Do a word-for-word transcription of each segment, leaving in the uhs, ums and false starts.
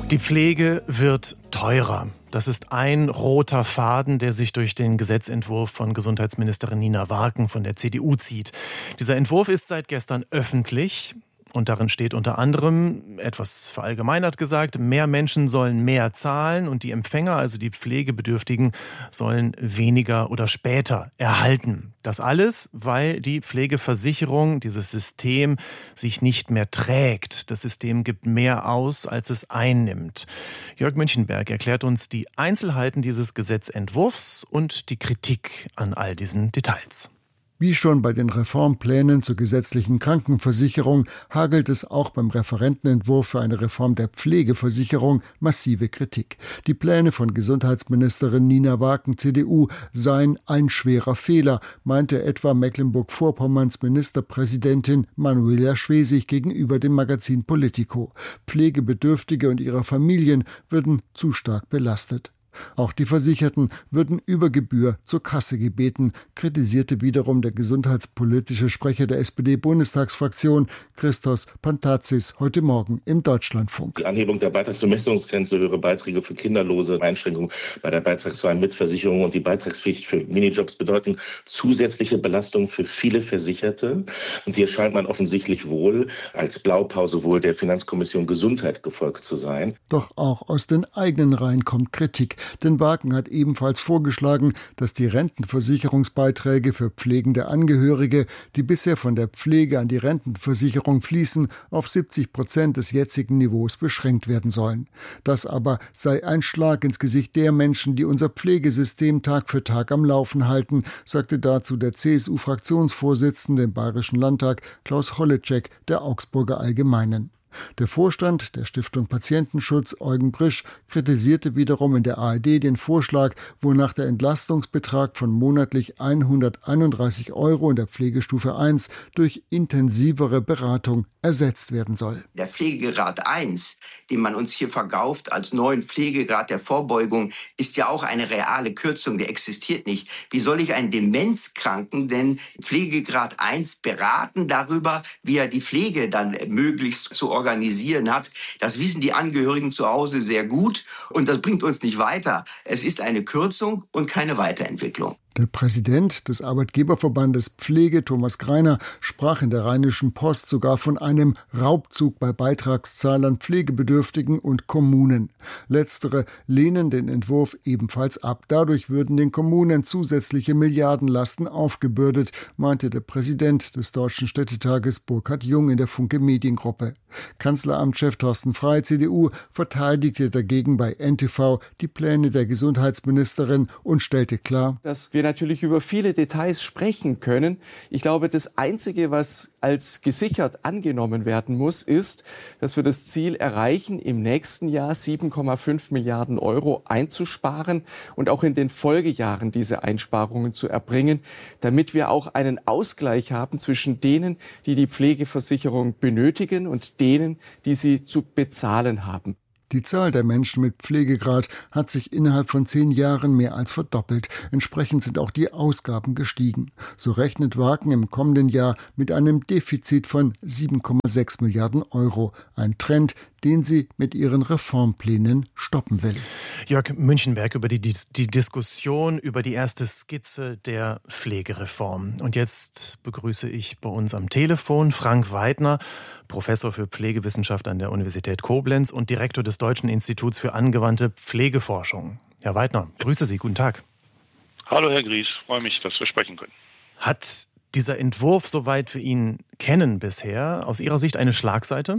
Die Pflege wird teurer. Das ist ein roter Faden, der sich durch den Gesetzentwurf von Gesundheitsministerin Nina Warken von der C D U zieht. Dieser Entwurf ist seit gestern öffentlich. Und darin steht unter anderem, etwas verallgemeinert gesagt, mehr Menschen sollen mehr zahlen und die Empfänger, also die Pflegebedürftigen, sollen weniger oder später erhalten. Das alles, weil die Pflegeversicherung, dieses System, sich nicht mehr trägt. Das System gibt mehr aus, als es einnimmt. Jörg Münchenberg erklärt uns die Einzelheiten dieses Gesetzentwurfs und die Kritik an all diesen Details. Wie schon bei den Reformplänen zur gesetzlichen Krankenversicherung hagelt es auch beim Referentenentwurf für eine Reform der Pflegeversicherung massive Kritik. Die Pläne von Gesundheitsministerin Nina Warken, C D U, seien ein schwerer Fehler, meinte etwa Mecklenburg-Vorpommerns Ministerpräsidentin Manuela Schwesig gegenüber dem Magazin Politico. Pflegebedürftige und ihre Familien würden zu stark belastet. Auch die Versicherten würden über Gebühr zur Kasse gebeten, kritisierte wiederum der gesundheitspolitische Sprecher der S P D-Bundestagsfraktion Christos Pantazis heute Morgen im Deutschlandfunk. Die Anhebung der Beitragsbemessungsgrenze, höhere Beiträge für Kinderlose, Einschränkungen bei der beitragsfreien Mitversicherung und die Beitragspflicht für Minijobs bedeuten zusätzliche Belastungen für viele Versicherte. Und hier scheint man offensichtlich wohl als Blaupause wohl der Finanzkommission Gesundheit gefolgt zu sein. Doch auch aus den eigenen Reihen kommt Kritik. Denn Warken hat ebenfalls vorgeschlagen, dass die Rentenversicherungsbeiträge für pflegende Angehörige, die bisher von der Pflege an die Rentenversicherung fließen, auf siebzig Prozent des jetzigen Niveaus beschränkt werden sollen. Das aber sei ein Schlag ins Gesicht der Menschen, die unser Pflegesystem Tag für Tag am Laufen halten, sagte dazu der C S U-Fraktionsvorsitzende im Bayerischen Landtag Klaus Holleczek der Augsburger Allgemeinen. Der Vorstand der Stiftung Patientenschutz, Eugen Brisch, kritisierte wiederum in der A R D den Vorschlag, wonach der Entlastungsbetrag von monatlich hunderteinunddreißig Euro in der Pflegestufe eins durch intensivere Beratung ersetzt werden soll. Der Pflegegrad eins, den man uns hier verkauft als neuen Pflegegrad der Vorbeugung, ist ja auch eine reale Kürzung, der existiert nicht. Wie soll ich einen Demenzkranken denn Pflegegrad eins beraten darüber, wie er die Pflege dann möglichst zu organisieren organisieren hat. Das wissen die Angehörigen zu Hause sehr gut und das bringt uns nicht weiter. Es ist eine Kürzung und keine Weiterentwicklung. Der Präsident des Arbeitgeberverbandes Pflege, Thomas Greiner, sprach in der Rheinischen Post sogar von einem Raubzug bei Beitragszahlern, Pflegebedürftigen und Kommunen. Letztere lehnen den Entwurf ebenfalls ab. Dadurch würden den Kommunen zusätzliche Milliardenlasten aufgebürdet, meinte der Präsident des Deutschen Städtetages Burkhard Jung in der Funke Mediengruppe. Kanzleramtschef Thorsten Frey, C D U, verteidigte dagegen bei N T V die Pläne der Gesundheitsministerin und stellte klar, dass wir natürlich über viele Details sprechen können. Ich glaube, das Einzige, was als gesichert angenommen werden muss, ist, dass wir das Ziel erreichen, im nächsten Jahr sieben Komma fünf Milliarden Euro einzusparen und auch in den Folgejahren diese Einsparungen zu erbringen, damit wir auch einen Ausgleich haben zwischen denen, die die Pflegeversicherung benötigen und denen, die sie zu bezahlen haben. Die Zahl der Menschen mit Pflegegrad hat sich innerhalb von zehn Jahren mehr als verdoppelt. Entsprechend sind auch die Ausgaben gestiegen. So rechnet Warken im kommenden Jahr mit einem Defizit von sieben Komma sechs Milliarden Euro. Ein Trend, den sie mit ihren Reformplänen stoppen will. Jörg Münchenberg über die, die Diskussion über die erste Skizze der Pflegereform. Und jetzt begrüße ich bei uns am Telefon Frank Weidner, Professor für Pflegewissenschaft an der Universität Koblenz und Direktor des Deutschen Instituts für angewandte Pflegeforschung. Herr Weidner, grüße Sie, guten Tag. Hallo Herr Gries, freue mich, dass wir sprechen können. Hat dieser Entwurf, soweit wir ihn kennen bisher, aus Ihrer Sicht eine Schlagseite?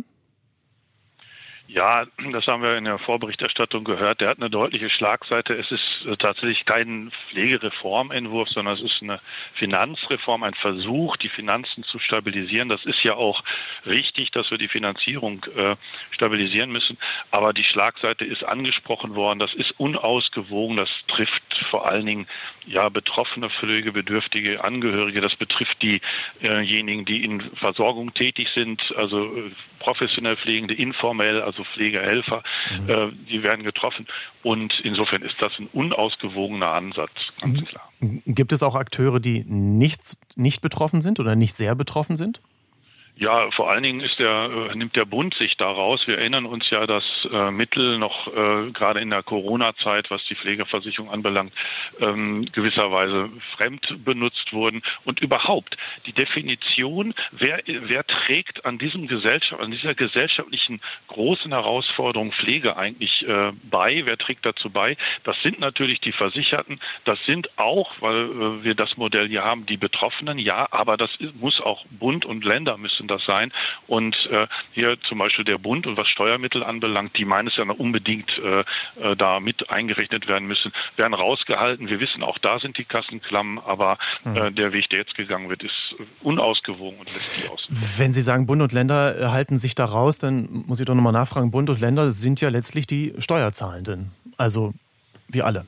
Ja, das haben wir in der Vorberichterstattung gehört. Der hat eine deutliche Schlagseite. Es ist tatsächlich kein Pflegereformentwurf, sondern es ist eine Finanzreform, ein Versuch, die Finanzen zu stabilisieren. Das ist ja auch richtig, dass wir die Finanzierung äh, stabilisieren müssen. Aber die Schlagseite ist angesprochen worden. Das ist unausgewogen. Das trifft vor allen Dingen ja betroffene pflegebedürftige Angehörige. Das betrifft diejenigen, die in Versorgung tätig sind, also äh, professionell Pflegende, informell, also Pflegehelfer, mhm. äh, die werden getroffen. Und insofern ist das ein unausgewogener Ansatz, ganz klar. Gibt es auch Akteure, die nicht, nicht betroffen sind oder nicht sehr betroffen sind? Ja, vor allen Dingen ist der, nimmt der Bund sich daraus. Wir erinnern uns ja, dass äh, Mittel noch äh, gerade in der Corona-Zeit, was die Pflegeversicherung anbelangt, ähm, gewisserweise fremd benutzt wurden. Und überhaupt die Definition, wer, wer trägt an diesem Gesellschaft, an dieser gesellschaftlichen großen Herausforderung Pflege eigentlich äh, bei, wer trägt dazu bei? Das sind natürlich die Versicherten, das sind auch, weil äh, wir das Modell hier haben, die Betroffenen, ja, aber das ist, muss auch Bund und Länder müssen das sein. Und äh, hier zum Beispiel der Bund und was Steuermittel anbelangt, die meines Erachtens unbedingt äh, da mit eingerechnet werden müssen, werden rausgehalten. Wir wissen, auch da sind die Kassen klamm, aber äh, der Weg, der jetzt gegangen wird, ist unausgewogen und lässt die aus. Wenn Sie sagen, Bund und Länder halten sich da raus, dann muss ich doch nochmal nachfragen, Bund und Länder sind ja letztlich die Steuerzahlenden, also wir alle.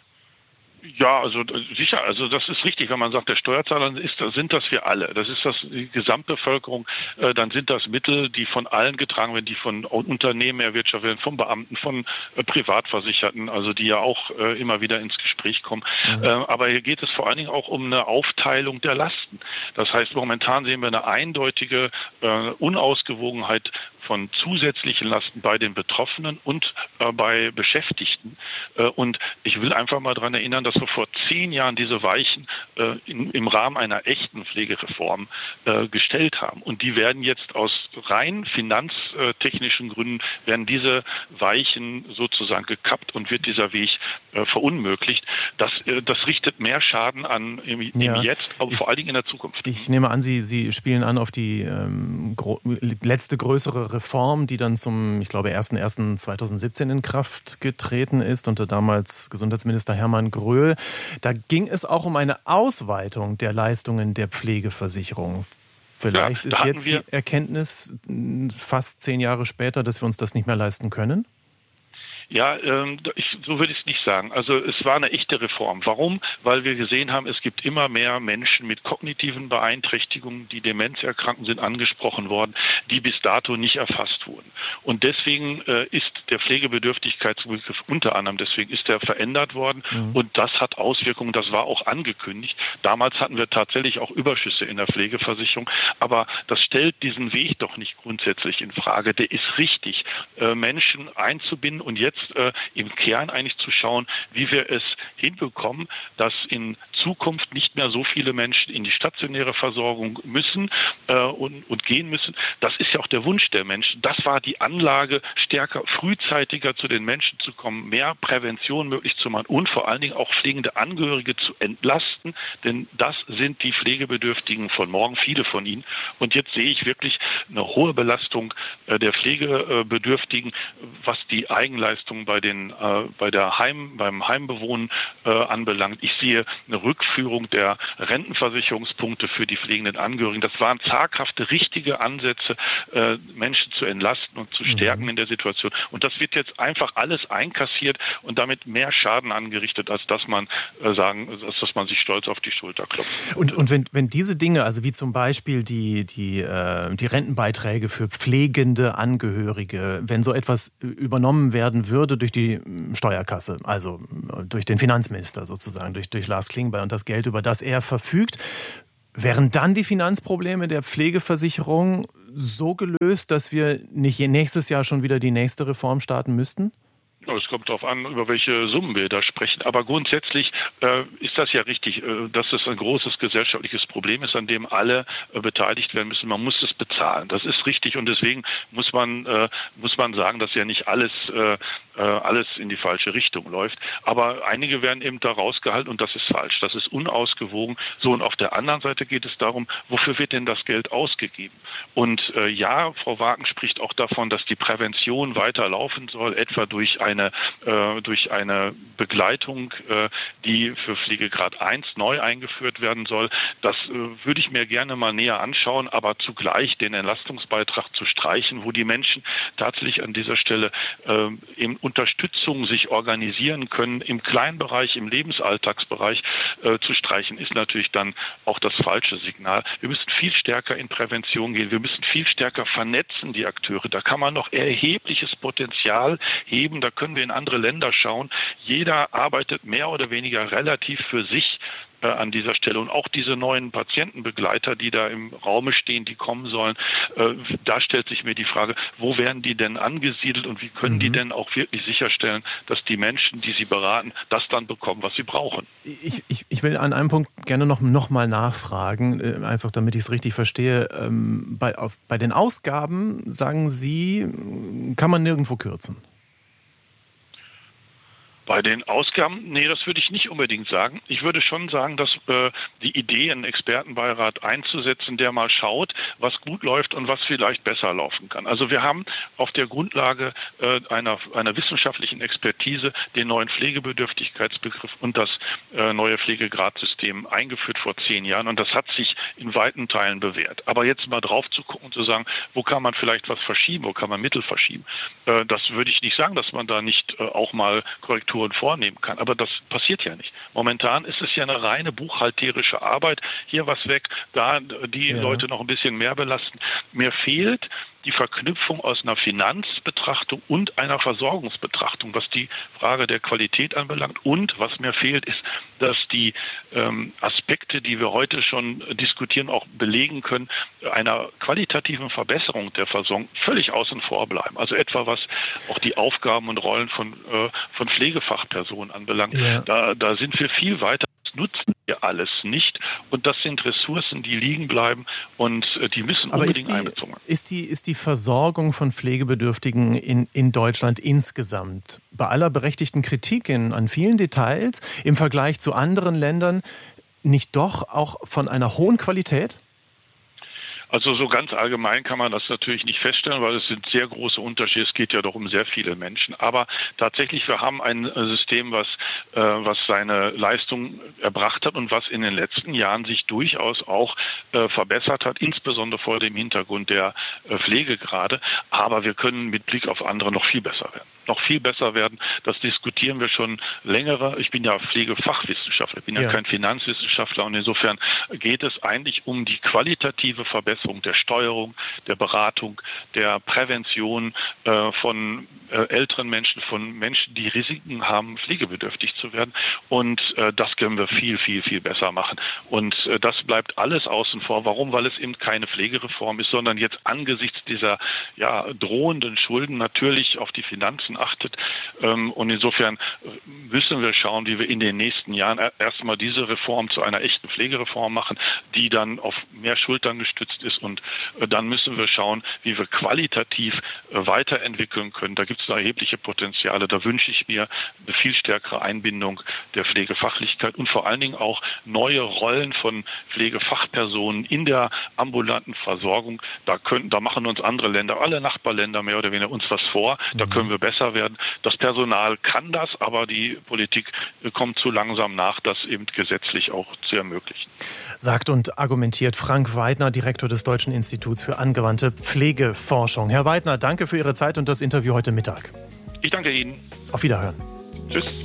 Ja, also sicher, also das ist richtig, wenn man sagt, der Steuerzahler ist, sind das wir alle. Das ist das die Gesamtbevölkerung, äh, dann sind das Mittel, die von allen getragen werden, die von Unternehmen erwirtschaftet werden, von Beamten, von äh, Privatversicherten, also die ja auch äh, immer wieder ins Gespräch kommen. Mhm. Äh, aber hier geht es vor allen Dingen auch um eine Aufteilung der Lasten. Das heißt, momentan sehen wir eine eindeutige äh, Unausgewogenheit von zusätzlichen Lasten bei den Betroffenen und äh, bei Beschäftigten. Äh, und ich will einfach mal daran erinnern, dass wir vor zehn Jahren diese Weichen äh, in, im Rahmen einer echten Pflegereform äh, gestellt haben. Und die werden jetzt aus rein finanztechnischen Gründen, werden diese Weichen sozusagen gekappt und wird dieser Weg äh, verunmöglicht. Das, äh, das richtet mehr Schaden an im, im ja, Jetzt, aber ich, vor allen Dingen in der Zukunft. Ich nehme an, Sie, Sie spielen an auf die ähm, gro- letzte größere Reform, die dann zum, ich glaube, erster erster zweitausendsiebzehn in Kraft getreten ist unter damals Gesundheitsminister Hermann Gröhl. Da ging es auch um eine Ausweitung der Leistungen der Pflegeversicherung. Vielleicht ja, ist jetzt die Erkenntnis fast zehn Jahre später, dass wir uns das nicht mehr leisten können? Ja, ähm, ich, so würde ich es nicht sagen. Also es war eine echte Reform. Warum? Weil wir gesehen haben, es gibt immer mehr Menschen mit kognitiven Beeinträchtigungen, die demenzerkranken sind, angesprochen worden, die bis dato nicht erfasst wurden. Und deswegen äh, ist der Pflegebedürftigkeitsbegriff unter anderem, deswegen ist er verändert worden. Mhm. Und das hat Auswirkungen, das war auch angekündigt. Damals hatten wir tatsächlich auch Überschüsse in der Pflegeversicherung, aber das stellt diesen Weg doch nicht grundsätzlich in Frage. Der ist richtig, äh, Menschen einzubinden und jetzt Äh, im Kern eigentlich zu schauen, wie wir es hinbekommen, dass in Zukunft nicht mehr so viele Menschen in die stationäre Versorgung müssen äh, und, und gehen müssen. Das ist ja auch der Wunsch der Menschen. Das war die Anlage, stärker, frühzeitiger zu den Menschen zu kommen, mehr Prävention möglich zu machen und vor allen Dingen auch pflegende Angehörige zu entlasten, denn das sind die Pflegebedürftigen von morgen, viele von ihnen. Und jetzt sehe ich wirklich eine hohe Belastung äh, der Pflegebedürftigen, was die Eigenleistung bei den äh, bei der Heim beim Heimbewohnen äh, anbelangt. Ich sehe eine Rückführung der Rentenversicherungspunkte für die pflegenden Angehörigen. Das waren zaghafte, richtige Ansätze, äh, Menschen zu entlasten und zu stärken mhm. in der Situation. Und das wird jetzt einfach alles einkassiert und damit mehr Schaden angerichtet, als dass man äh, sagen, als dass man sich stolz auf die Schulter klopft. Und und wenn wenn diese Dinge, also wie zum Beispiel die die äh, die Rentenbeiträge für pflegende Angehörige, wenn so etwas übernommen werden würde durch die Steuerkasse, also durch den Finanzminister sozusagen, durch, durch Lars Klingbeil und das Geld, über das er verfügt, wären dann die Finanzprobleme der Pflegeversicherung so gelöst, dass wir nicht nächstes Jahr schon wieder die nächste Reform starten müssten? Es kommt darauf an, über welche Summen wir da sprechen. Aber grundsätzlich äh, ist das ja richtig, äh, dass es ein großes gesellschaftliches Problem ist, an dem alle äh, beteiligt werden müssen. Man muss es bezahlen. Das ist richtig und deswegen muss man äh, muss man sagen, dass ja nicht alles äh, alles in die falsche Richtung läuft. Aber einige werden eben da rausgehalten und das ist falsch. Das ist unausgewogen. So, und auf der anderen Seite geht es darum, wofür wird denn das Geld ausgegeben? Und äh, ja, Frau Waaken spricht auch davon, dass die Prävention weiter laufen soll, etwa durch eine, äh, durch eine Begleitung, äh, die für Pflegegrad eins neu eingeführt werden soll. Das äh, würde ich mir gerne mal näher anschauen, aber zugleich den Entlastungsbeitrag zu streichen, wo die Menschen tatsächlich an dieser Stelle äh, im Unterstützung sich organisieren können, im Kleinbereich, im Lebensalltagsbereich äh, zu streichen, ist natürlich dann auch das falsche Signal. Wir müssen viel stärker in Prävention gehen. Wir müssen viel stärker vernetzen, die Akteure. Da kann man noch erhebliches Potenzial heben. Da können können wir in andere Länder schauen. Jeder arbeitet mehr oder weniger relativ für sich äh, an dieser Stelle. Und auch diese neuen Patientenbegleiter, die da im Raume stehen, die kommen sollen, äh, da stellt sich mir die Frage, wo werden die denn angesiedelt und wie können mhm. die denn auch wirklich sicherstellen, dass die Menschen, die sie beraten, das dann bekommen, was sie brauchen. Ich, ich, ich will an einem Punkt gerne noch, noch mal nachfragen, einfach damit ich es richtig verstehe. Ähm, bei, auf, bei den Ausgaben, sagen Sie, kann man nirgendwo kürzen? Bei den Ausgaben, nee, das würde ich nicht unbedingt sagen. Ich würde schon sagen, dass äh, die Idee, einen Expertenbeirat einzusetzen, der mal schaut, was gut läuft und was vielleicht besser laufen kann. Also wir haben auf der Grundlage äh, einer, einer wissenschaftlichen Expertise den neuen Pflegebedürftigkeitsbegriff und das äh, neue Pflegegradsystem eingeführt vor zehn Jahren. Und das hat sich in weiten Teilen bewährt. Aber jetzt mal drauf zu gucken und zu sagen, wo kann man vielleicht was verschieben, wo kann man Mittel verschieben, äh, das würde ich nicht sagen, dass man da nicht äh, auch mal Korrekturen vornehmen kann. Aber das passiert ja nicht. Momentan ist es ja eine reine buchhalterische Arbeit. Hier was weg, da die ja. Leute noch ein bisschen mehr belasten. Mir fehlt die Verknüpfung aus einer Finanzbetrachtung und einer Versorgungsbetrachtung, was die Frage der Qualität anbelangt. Und was mir fehlt, ist, dass die ähm, Aspekte, die wir heute schon diskutieren, auch belegen können, einer qualitativen Verbesserung der Versorgung völlig außen vor bleiben. Also etwa was auch die Aufgaben und Rollen von, äh, von Pflegefachpersonen anbelangt. Ja. Da, da sind wir viel weiter. Das nutzen wir alles nicht. Und das sind Ressourcen, die liegen bleiben und äh, die müssen Aber unbedingt ist die, einbezogen werden. Ist die, ist die Versorgung von Pflegebedürftigen in, in Deutschland insgesamt, bei aller berechtigten Kritik in, an vielen Details, im Vergleich zu anderen Ländern, nicht doch auch von einer hohen Qualität? Also so ganz allgemein kann man das natürlich nicht feststellen, weil es sind sehr große Unterschiede. Es geht ja doch um sehr viele Menschen. Aber tatsächlich, wir haben ein System, was, äh, was seine Leistung erbracht hat und was in den letzten Jahren sich durchaus auch äh, verbessert hat, insbesondere vor dem Hintergrund der äh, Pflegegrade. Aber wir können mit Blick auf andere noch viel besser werden. Noch viel besser werden. Das diskutieren wir schon längere. Ich bin ja Pflegefachwissenschaftler, ich bin ja, ja kein Finanzwissenschaftler und insofern geht es eigentlich um die qualitative Verbesserung der Steuerung, der Beratung, der Prävention äh, von äh, älteren Menschen, von Menschen, die Risiken haben, pflegebedürftig zu werden. Und äh, das können wir viel, viel, viel besser machen. Und äh, das bleibt alles außen vor. Warum? Weil es eben keine Pflegereform ist, sondern jetzt angesichts dieser ja, drohenden Schulden natürlich auf die Finanzen achtet. Und insofern müssen wir schauen, wie wir in den nächsten Jahren erstmal diese Reform zu einer echten Pflegereform machen, die dann auf mehr Schultern gestützt ist. Und dann müssen wir schauen, wie wir qualitativ weiterentwickeln können. Da gibt es erhebliche Potenziale. Da wünsche ich mir eine viel stärkere Einbindung der Pflegefachlichkeit und vor allen Dingen auch neue Rollen von Pflegefachpersonen in der ambulanten Versorgung. Da können, da machen uns andere Länder, alle Nachbarländer mehr oder weniger uns was vor. Da können wir besser werden. Das Personal kann das, aber die Politik kommt zu langsam nach, das eben gesetzlich auch zu ermöglichen. Sagt und argumentiert Frank Weidner, Direktor des Deutschen Instituts für angewandte Pflegeforschung. Herr Weidner, danke für Ihre Zeit und das Interview heute Mittag. Ich danke Ihnen. Auf Wiederhören. Tschüss.